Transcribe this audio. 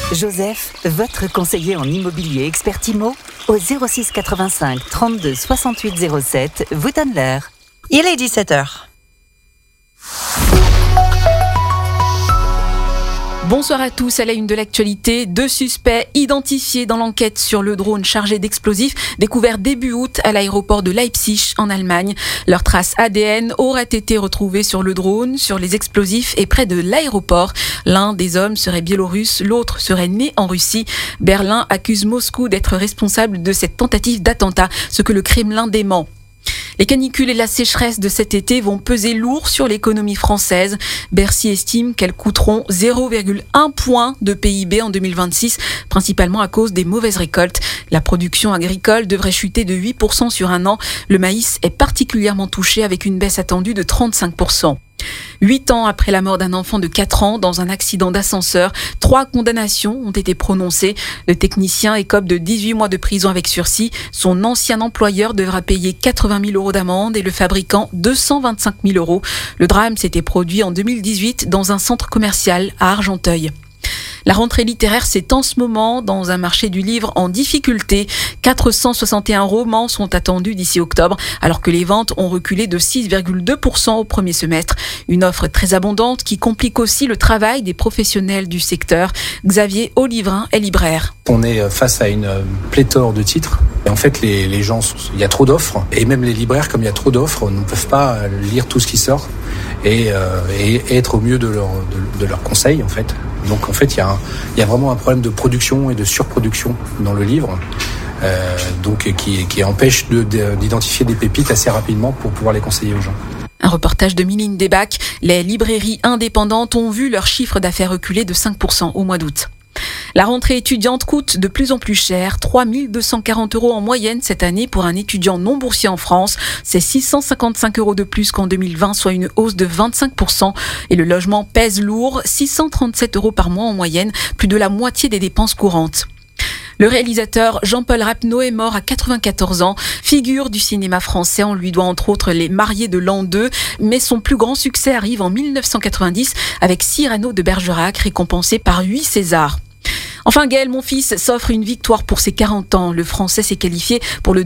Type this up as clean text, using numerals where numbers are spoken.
Joseph, votre conseiller en immobilier expert IMO, au 06 85 32 68 07, vous donne l'heure. Il est 17h. Bonsoir à tous, à la une de l'actualité. 2 suspects identifiés dans l'enquête sur le drone chargé d'explosifs découvert début août à l'aéroport de Leipzig en Allemagne. Leurs traces ADN auraient été retrouvées sur le drone, sur les explosifs et près de l'aéroport. L'un des hommes serait biélorusse, l'autre serait né en Russie. Berlin accuse Moscou d'être responsable de cette tentative d'attentat, ce que le Kremlin dément. Les canicules et la sécheresse de cet été vont peser lourd sur l'économie française. Bercy estime qu'elles coûteront 0,1 point de PIB en 2026, principalement à cause des mauvaises récoltes. La production agricole devrait chuter de 8% sur un an. Le maïs est particulièrement touché avec une baisse attendue de 35%. 8 ans après la mort d'un enfant de 4 ans dans un accident d'ascenseur, 3 condamnations ont été prononcées. Le technicien écope de 18 mois de prison avec sursis. Son ancien employeur devra payer 80 000 € d'amende et le fabricant 225 000 €. Le drame s'était produit en 2018 dans un centre commercial à Argenteuil. La rentrée littéraire, c'est en ce moment dans un marché du livre en difficulté. 461 romans sont attendus d'ici octobre, alors que les ventes ont reculé de 6,2% au premier semestre. Une offre très abondante qui complique aussi le travail des professionnels du secteur. Xavier Olivrin est libraire. On est face à une pléthore de titres. Et en fait, les gens, il y a trop d'offres. Et même les libraires, comme il y a trop d'offres, ne peuvent pas lire tout ce qui sort et être au mieux de leurs conseils, en fait. Donc en fait, il y a vraiment un problème de production et de surproduction dans le livre, qui empêche d'identifier des pépites assez rapidement pour pouvoir les conseiller aux gens. Un reportage de Miline Debac. Les librairies indépendantes ont vu leur chiffre d'affaires reculer de 5% au mois d'août. La rentrée étudiante coûte de plus en plus cher, 3 240 € en moyenne cette année pour un étudiant non boursier en France. C'est 655 € de plus qu'en 2020, soit une hausse de 25%. Et le logement pèse lourd, 637 € par mois en moyenne, plus de la moitié des dépenses courantes. Le réalisateur Jean-Paul Rapneau est mort à 94 ans. Figure du cinéma français, on lui doit entre autres Les Mariés de l'an 2. Mais son plus grand succès arrive en 1990 avec Cyrano de Bergerac, récompensé par 8 Césars. Enfin, Gaël Monfils s'offre une victoire pour ses 40 ans. Le Français s'est qualifié pour le